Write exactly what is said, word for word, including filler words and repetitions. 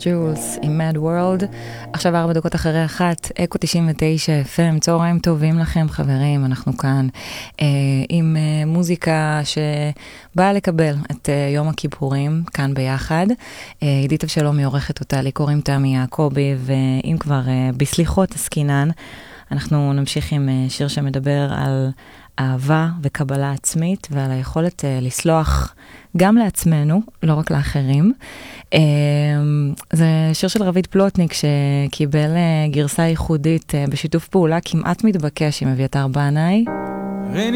ג'ולס עם Mad World. עכשיו ארבע דקות אחרי אחת, אקו תשעים ותשע אף אם. צהריים טובים לכם חברים, אנחנו כאן אה, עם אה, מוזיקה שבאה לקבל את אה, יום הכיפורים כאן ביחד. אה, עידית אבשלום היא עורכת אותה, לי קוראים תמי יעקבי, ואם כבר אה, בסליחות עסקינן, אנחנו נמשיך עם אה, שיר שמדבר על אהבה וקבלה עצמית ועל היכולת uh, לסלוח גם לעצמנו, לא רק לאחרים. Uh, זה שיר של רביד פלוטניק שקיבל uh, גרסה ייחודית uh, בשיתוף פעולה כמעט מתבקש עם אביתר בנאי.